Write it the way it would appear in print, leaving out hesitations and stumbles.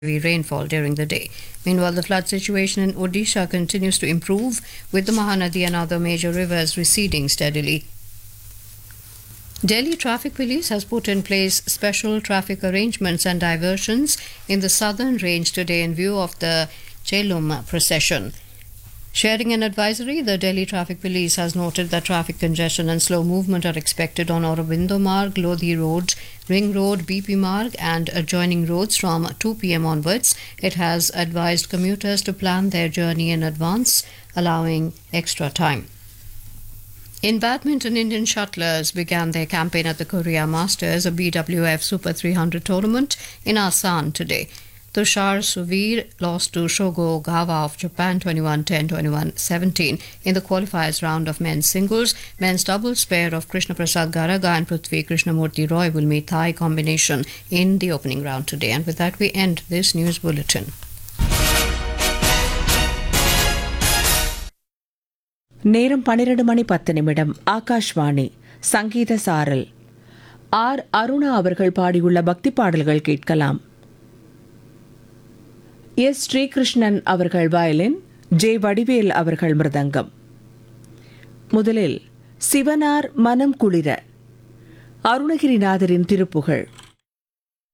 heavy rainfall during the day. Meanwhile, the flood situation in Odisha continues to improve, with the Mahanadi and other major rivers receding steadily. Delhi Traffic Police has put in place special traffic arrangements and diversions in the southern range today in view of the Chelum procession. Sharing an advisory, the Delhi Traffic Police has noted that traffic congestion and slow movement are expected on Aurobindo Marg, Lodhi Road, Ring Road, BP Marg and adjoining roads from 2 p.m. onwards. It has advised commuters to plan their journey in advance, allowing extra time. In badminton, Indian shuttlers began their campaign at the Korea Masters, a BWF Super 300 tournament in Asan today. Tushar Suvir lost to Shogo Gawa of Japan 21-10, 21-17 in the qualifiers round of men's singles. Men's doubles pair of Krishna Prasad Garaga and Prithvi Krishnamurti Roy will meet Thai combination in the opening round today. And with that, we end this news bulletin. நேரம் 12:10 ஆகாஷ்வாணி சங்கீத சாரல். R Aruna அவர்கள் பாடியுள்ள பக்தி பாடல்கள் கேட்கலாம். S Srikrishnan அவர்கள் violin, J Vadivel அவர்கள் மிருதங்கம். முதலில் சிவனார் மனம் குளிர, அருணகிரிநாதரின் திருப்புகழ்.